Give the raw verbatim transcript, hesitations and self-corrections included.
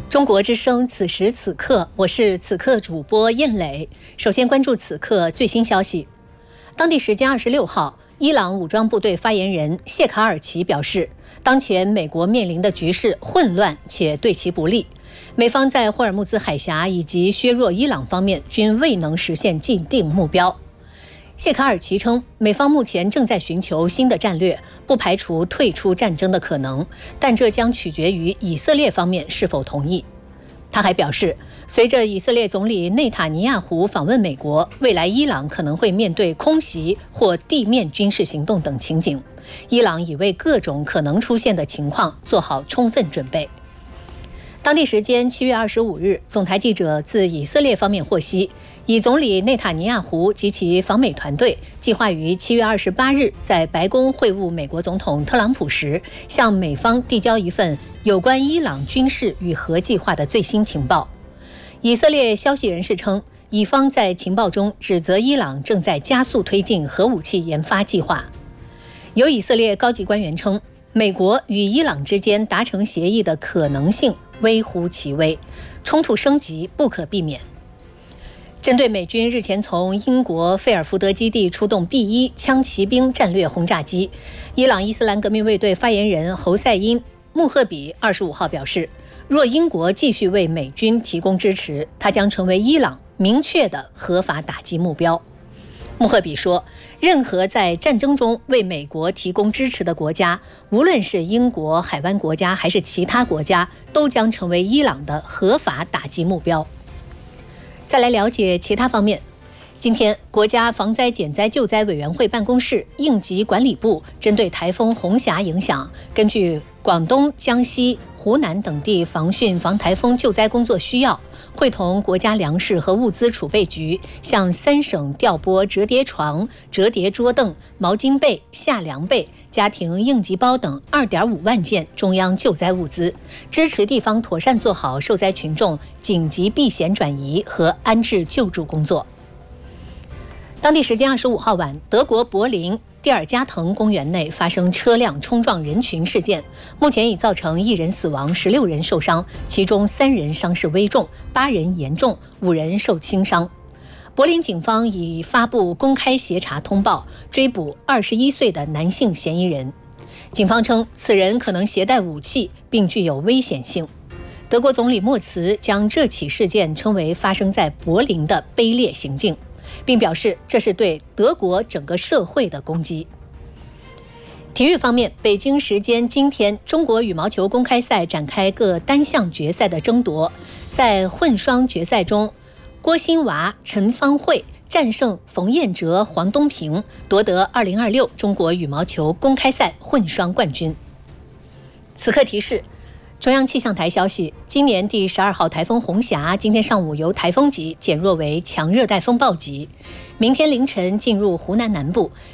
中国之声，此时此刻，我是此刻主播燕磊。首先关注此刻最新消息。当地时间二十六号，伊朗武装部队发言人谢卡尔齐表示，当前美国面临的局势混乱且对其不利，美方在霍尔木兹海峡以及削弱伊朗方面均未能实现既定目标。谢卡尔齐称，美方目前正在寻求新的战略，不排除退出战争的可能，但这将取决于以色列方面是否同意。他还表示，随着以色列总理内塔尼亚胡访问美国，未来伊朗可能会面对空袭或地面军事行动等情景，伊朗已为各种可能出现的情况做好充分准备。当地时间七月二十五日，总台记者自以色列方面获悉，以总理内塔尼亚胡及其访美团队计划于七月二十八日在白宫会晤美国总统特朗普时，向美方递交一份有关伊朗军事与核计划的最新情报。以色列消息人士称，以方在情报中指责伊朗正在加速推进核武器研发计划。有以色列高级官员称，美国与伊朗之间达成协议的可能性微乎其微，冲突升级不可避免。针对美军日前从英国费尔福德基地出动 B 一 枪骑兵战略轰炸机，伊朗伊斯兰革命卫队发言人侯赛因·穆赫比二十五号表示，若英国继续为美军提供支持，它将成为伊朗明确的合法打击目标。穆赫比说，任何在战争中为美国提供支持的国家，无论是英国、海湾国家还是其他国家，都将成为伊朗的合法打击目标。再来了解其他方面。今天，国家防灾减灾救灾委员会办公室应急管理部针对台风红霞影响，根据广东、江西、湖南等地防汛防台风救灾工作需要，会同国家粮食和物资储备局向三省调拨折叠床、折叠桌凳、毛巾被、夏凉被、家庭应急包等 二点五万件中央救灾物资，支持地方妥善做好受灾群众紧急避险转移和安置救助工作。当地时间二十五号晚，德国柏林蒂尔加滕公园内发生车辆冲撞人群事件，目前已造成一人死亡，十六人受伤，其中三人伤势危重，八人严重，五人受轻伤。柏林警方已发布公开协查通报，追捕二十一岁的男性嫌疑人。警方称，此人可能携带武器，并具有危险性。德国总理默茨将这起事件称为发生在柏林的卑劣行径，并表示这是对德国整个社会的攻击。体育方面，北京时间今天，中国羽毛球公开赛展开各单项决赛的争夺。在混双决赛中，郭欣娃、陈芳慧战胜冯彦哲、黄东萍，夺得二零二六中国羽毛球公开赛混双冠军。此刻提示，中央气象台消息，今年第十二号台风红霞今天上午由台风级减弱为强热带风暴级，明天凌晨进入湖南南部，